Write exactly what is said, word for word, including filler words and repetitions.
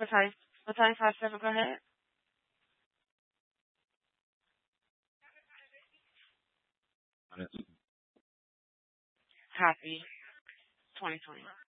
Battalion, Battalion five seven, go ahead. Happy twenty twenty.